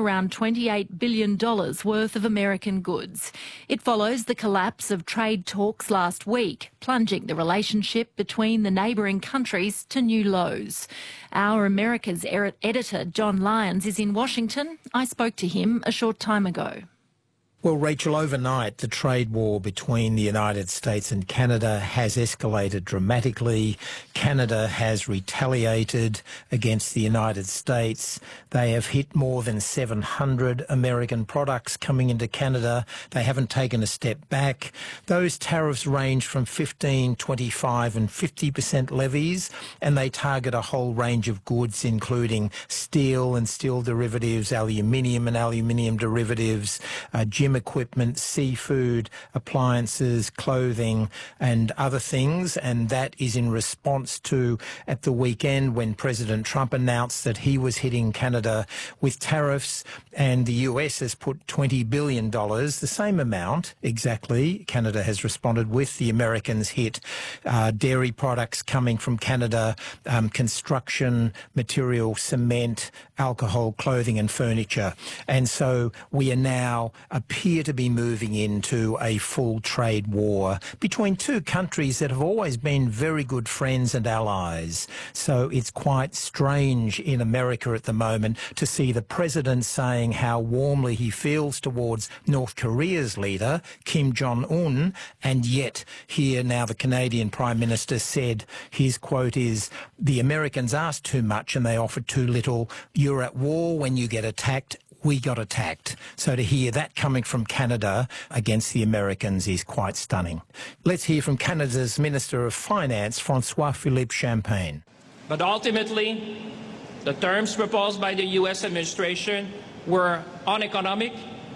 around $28 billion worth of American goods. It follows the collapse of trade talks last week, plunging the relationship between the neighbouring countries to new lows. Our America's editor, John Lyons, is in Washington. I spoke to him a short time ago. Well, Rachel, overnight the trade war between the United States and Canada has escalated dramatically. Canada has retaliated against the United States. They have hit more than 700 American products coming into Canada. They haven't taken a step back. Those tariffs range from 15, 25 and 50% levies, and they target a whole range of goods, including steel and steel derivatives, aluminium and aluminium derivatives, gym equipment, seafood, appliances, clothing and other things. And that is in response to, at the weekend, when President Trump announced that he was hitting Canada with tariffs, and the US has put $20 billion, the same amount exactly Canada has responded with. The Americans hit dairy products coming from Canada, construction material, cement, alcohol, clothing and furniture. And so we are now appear to be moving into a full trade war between two countries that have always been very good friends and allies. So it's quite strange in America at the moment to see the president saying how warmly he feels towards North Korea's leader, Kim Jong-un, and yet here now the Canadian Prime Minister said, his quote is, "The Americans asked too much and they offered too little. You're at war when you get attacked. We got attacked." So to hear that coming from Canada against the Americans is quite stunning. Let's hear from Canada's Minister of Finance, François-Philippe Champagne. But ultimately, the terms proposed by the U.S. administration were uneconomic,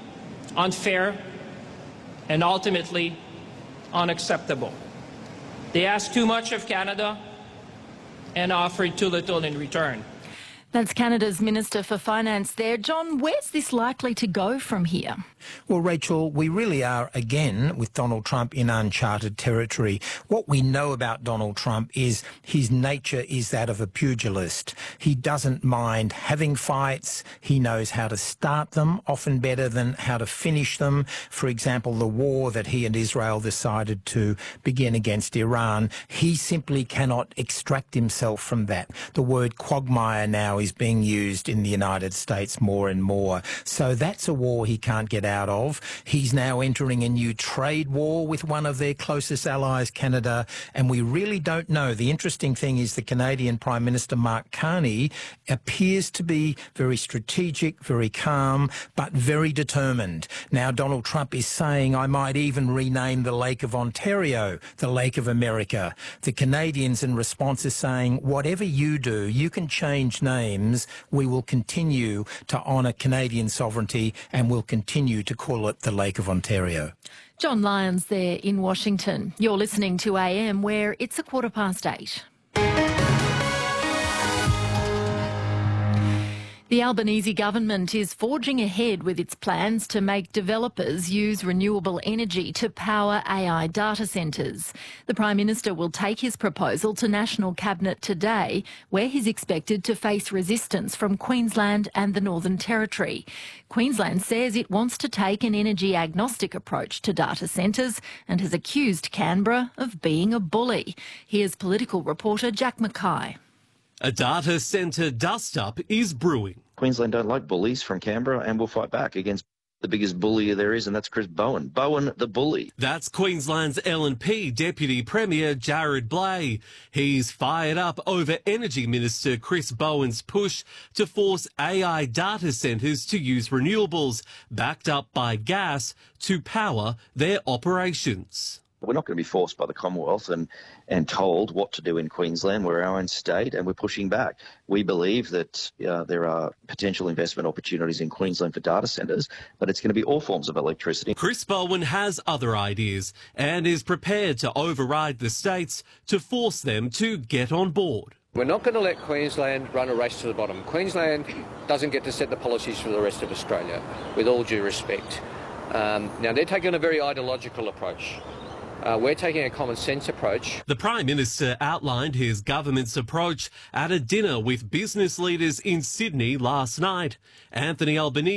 unfair, and ultimately unacceptable. They asked too much of Canada and offered too little in return. That's Canada's Minister for Finance there. John, where's this likely to go from here? Well, Rachel, we really are, again, with Donald Trump in uncharted territory. What we know about Donald Trump is his nature is that of a pugilist. He doesn't mind having fights. He knows how to start them, often better than how to finish them. For example, the war that he and Israel decided to begin against Iran, he simply cannot extract himself from that. The word quagmire now is being used in the United States more and more. So that's a war he can't get out of. He's now entering a new trade war with one of their closest allies, Canada, and we really don't know. The interesting thing is the Canadian Prime Minister, Mark Carney, appears to be very strategic, very calm, but very determined. Now, Donald Trump is saying, I might even rename the Lake of Ontario the Lake of America. The Canadians in response are saying, whatever you do, you can change names. We will continue to honour Canadian sovereignty and will continue to call it the Lake of Ontario. John Lyons there in Washington. You're listening to AM, where it's 8:15. The Albanese government is forging ahead with its plans to make developers use renewable energy to power AI data centres. The Prime Minister will take his proposal to National Cabinet today, where he's expected to face resistance from Queensland and the Northern Territory. Queensland says it wants to take an energy agnostic approach to data centres and has accused Canberra of being a bully. Here's political reporter Jack Mackay. A data centre dust-up is brewing. Queensland don't like bullies from Canberra and will fight back against the biggest bully there is, and that's Chris Bowen. Bowen the bully. That's Queensland's LNP Deputy Premier Jared Blay. He's fired up over Energy Minister Chris Bowen's push to force AI data centres to use renewables, backed up by gas, to power their operations. We're not going to be forced by the Commonwealth and told what to do in Queensland. We're our own state and we're pushing back. We believe that there are potential investment opportunities in Queensland for data centres, but it's going to be all forms of electricity. Chris Bowen has other ideas and is prepared to override the states to force them to get on board. We're not going to let Queensland run a race to the bottom. Queensland doesn't get to set the policies for the rest of Australia, with all due respect. Now, they're taking a very ideological approach. We're taking a common sense approach. The Prime Minister outlined his government's approach at a dinner with business leaders in Sydney last night. Anthony Albanese